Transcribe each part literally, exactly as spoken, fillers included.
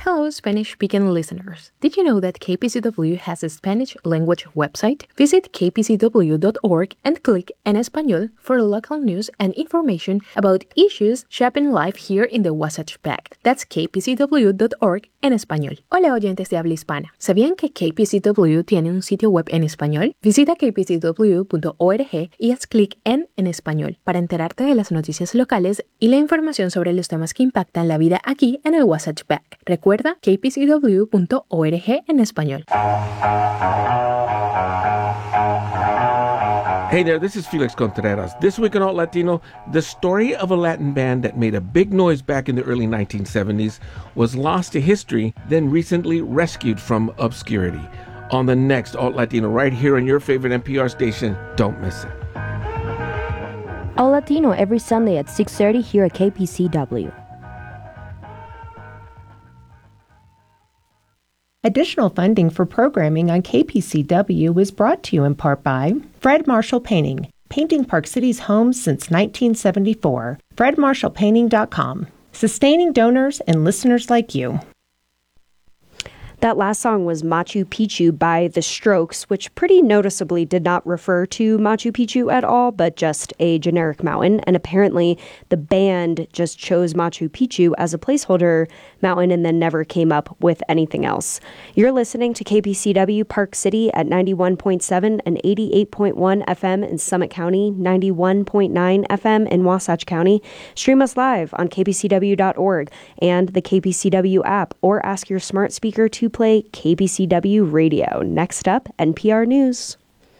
Hello, Spanish-speaking listeners. Did you know that K P C W has a Spanish language website? Visit k p c w dot org and click En Español for local news and information about issues shaping life here in the Wasatch Back. That's k p c w dot org en español. Hola, oyentes de habla hispana. ¿Sabían que K P C W tiene un sitio web en español? Visita k p c w punto org y haz clic en En Español para enterarte de las noticias locales y la información sobre los temas que impactan la vida aquí en el Wasatch Back. Recuerda k p c w punto org en español. Hey there, this is Felix Contreras. This week on Alt Latino, the story of a Latin band that made a big noise back in the early nineteen seventies was lost to history, then recently rescued from obscurity. On the next Alt Latino, right here on your favorite N P R station. Don't miss it. Alt Latino every Sunday at six thirty here at K P C W. Additional funding for programming on K P C W is brought to you in part by Fred Marshall Painting, painting Park City's homes since nineteen seventy-four. fred marshall painting dot com, sustaining donors and listeners like you. That last song was Machu Picchu by The Strokes, which pretty noticeably did not refer to Machu Picchu at all, but just a generic mountain. And apparently the band just chose Machu Picchu as a placeholder mountain and then never came up with anything else. You're listening to K P C W Park City at ninety-one point seven and eighty-eight point one F M in Summit County, ninety-one point nine F M in Wasatch County. Stream us live on k p c w dot org and the K P C W app, or ask your smart speaker to play K P C W Radio. Next up, N P R News.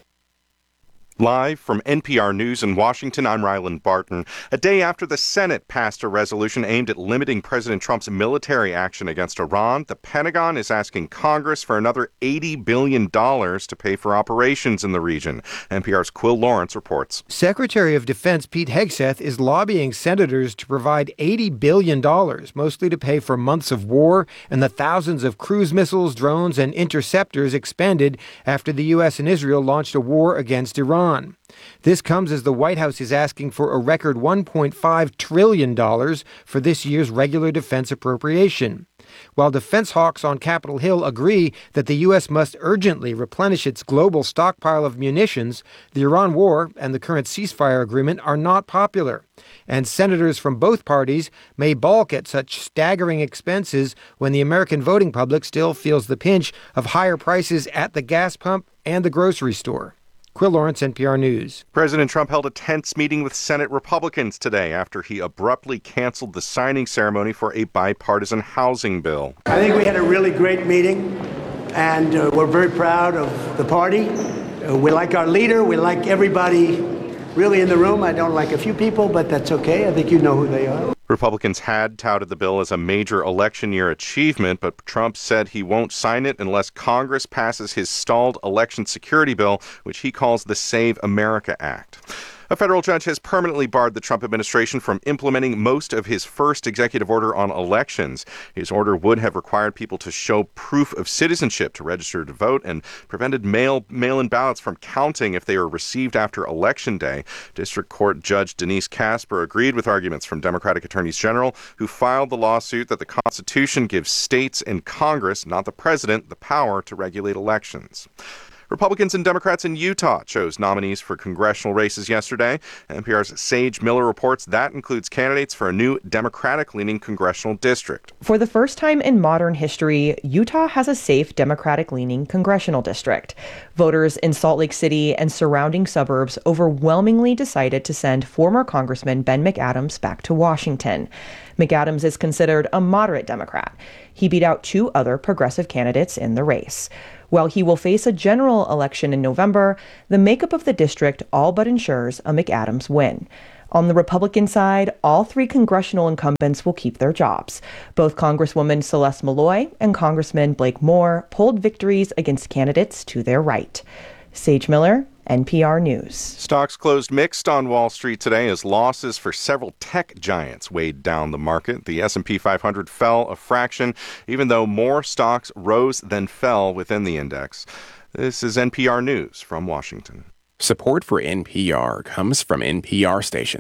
Live from N P R News in Washington, I'm Ryland Barton. A day after the Senate passed a resolution aimed at limiting President Trump's military action against Iran, the Pentagon is asking Congress for another eighty billion dollars to pay for operations in the region. N P R's Quill Lawrence reports. Secretary of Defense Pete Hegseth is lobbying senators to provide eighty billion dollars, mostly to pay for months of war and the thousands of cruise missiles, drones, and interceptors expended after the U S and Israel launched a war against Iran. This comes as the White House is asking for a record one point five trillion dollars for this year's regular defense appropriation. While defense hawks on Capitol Hill agree that the U S must urgently replenish its global stockpile of munitions, the Iran war and the current ceasefire agreement are not popular. And senators from both parties may balk at such staggering expenses when the American voting public still feels the pinch of higher prices at the gas pump and the grocery store. Quill Lawrence, N P R News. President Trump held a tense meeting with Senate Republicans today after he abruptly canceled the signing ceremony for a bipartisan housing bill. I think we had a really great meeting, and uh, we're very proud of the party. Uh, we like our leader. We like everybody really in the room. I don't like a few people, but that's okay. I think you know who they are. Republicans had touted the bill as a major election year achievement, but Trump said he won't sign it unless Congress passes his stalled election security bill, which he calls the Save America Act. A federal judge has permanently barred the Trump administration from implementing most of his first executive order on elections. His order would have required people to show proof of citizenship to register to vote and prevented mail, mail-in ballots from counting if they were received after Election Day. District Court Judge Denise Casper agreed with arguments from Democratic attorneys general who filed the lawsuit that the Constitution gives states and Congress, not the president, the power to regulate elections. Republicans and Democrats in Utah chose nominees for congressional races yesterday. N P R's Sage Miller reports that includes candidates for a new Democratic-leaning congressional district. For the first time in modern history, Utah has a safe Democratic-leaning congressional district. Voters in Salt Lake City and surrounding suburbs overwhelmingly decided to send former Congressman Ben McAdams back to Washington. McAdams is considered a moderate Democrat. He beat out two other progressive candidates in the race. While he will face a general election in November, the makeup of the district all but ensures a McAdams win. On the Republican side, all three congressional incumbents will keep their jobs. Both Congresswoman Celeste Malloy and Congressman Blake Moore polled victories against candidates to their right. Sage Miller, N P R News. Stocks closed mixed on Wall Street today as losses for several tech giants weighed down the market. The S and P five hundred fell a fraction, even though more stocks rose than fell within the index. This is N P R News from Washington. Support for N P R comes from N P R stations.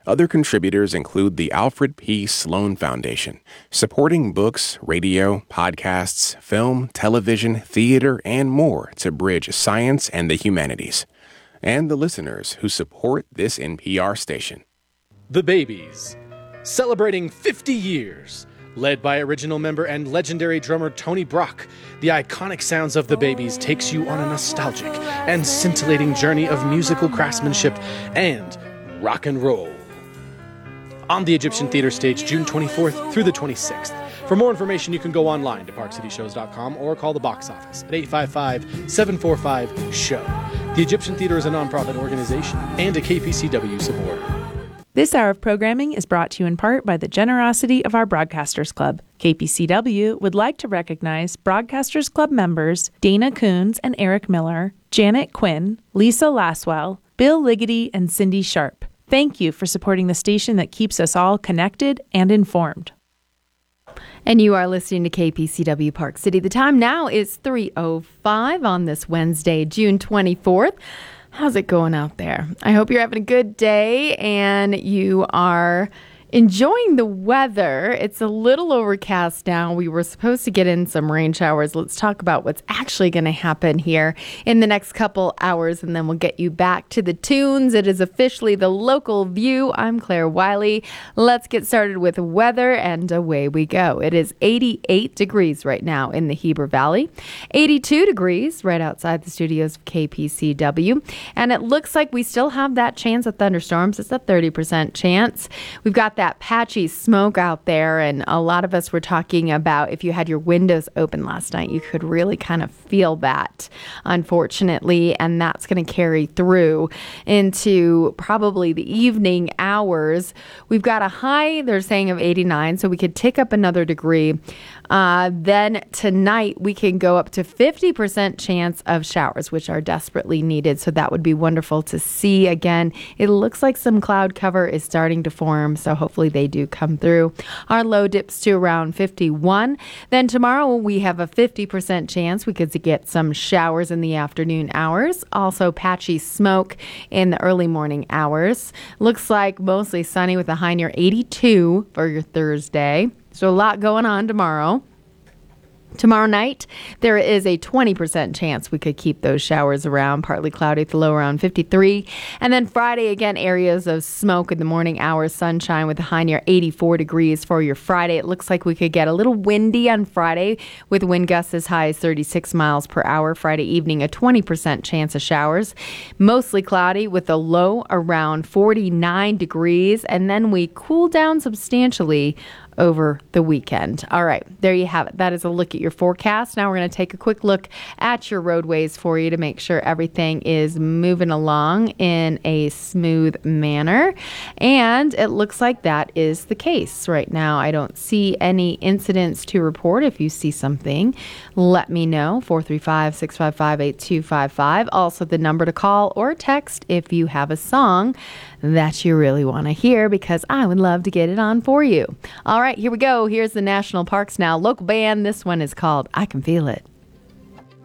Other contributors include the Alfred P. Sloan Foundation, supporting books, radio, podcasts, film, television, theater, and more to bridge science and the humanities. And the listeners who support this N P R station. The Babies, celebrating fifty years. Led by original member and legendary drummer Tony Brock, the iconic sounds of The Babies takes you on a nostalgic and scintillating journey of musical craftsmanship and rock and roll. On the Egyptian Theater stage, June twenty-fourth through the twenty-sixth. For more information, you can go online to park city shows dot com or call the box office at eight five five, seven four five, S H O W. The Egyptian Theater is a nonprofit organization and a K P C W supporter. This hour of programming is brought to you in part by the generosity of our Broadcasters Club. K P C W would like to recognize Broadcasters Club members Dana Coons and Eric Miller, Janet Quinn, Lisa Laswell, Bill Liggety, and Cindy Sharp. Thank you for supporting the station that keeps us all connected and informed. And you are listening to K P C W Park City. The time now is three oh five on this Wednesday, June twenty-fourth. How's it going out there? I hope you're having a good day and you are enjoying the weather. It's a little overcast now. We were supposed to get in some rain showers. Let's talk about what's actually going to happen here in the next couple hours, and then we'll get you back to the tunes. It is officially the Local View. I'm Claire Wiley. Let's get started with weather, and away we go. It is eighty-eight degrees right now in the Heber Valley, eighty-two degrees right outside the studios of K P C W, and it looks like we still have that chance of thunderstorms. It's a thirty percent chance. We've got that patchy smoke out there, and a lot of us were talking about if you had your windows open last night, you could really kind of feel that, unfortunately, and that's going to carry through into probably the evening hours. We've got a high, they're saying, of eighty-nine, so we could tick up another degree. Uh, then tonight we can go up to fifty percent chance of showers, which are desperately needed. So that would be wonderful to see. Again, it looks like some cloud cover is starting to form, so hopefully they do come through. Our low dips to around fifty-one. Then tomorrow we have a fifty percent chance we could get some showers in the afternoon hours. Also patchy smoke in the early morning hours. Looks like mostly sunny with a high near eighty-two for your Thursday. So a lot going on tomorrow. Tomorrow night, there is a twenty percent chance we could keep those showers around, partly cloudy with the low around fifty-three. And then Friday, again, areas of smoke in the morning hours, sunshine with a high near eighty-four degrees for your Friday. It looks like we could get a little windy on Friday with wind gusts as high as thirty-six miles per hour. Friday evening, a twenty percent chance of showers. Mostly cloudy with a low around forty-nine degrees. And then we cool down substantially over the weekend. All right, there you have it. That is a look at your forecast. Now we're going to take a quick look at your roadways for you to make sure everything is moving along in a smooth manner. And it looks like that is the case right now. I don't see any incidents to report. If you see something, let me know. four three five, six five five, eight two five five. Also the number to call or text if you have a song that you really want to hear, because I would love to get it on for you. All right, here we go. Here's the National Parks Now local band. This one is called I Can Feel It.